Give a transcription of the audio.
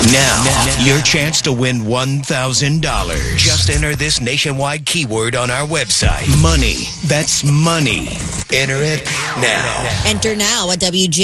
Now, your chance to win $1,000. Just enter this nationwide keyword on our website. Money. That's money. Enter it now. Enter now at WJ.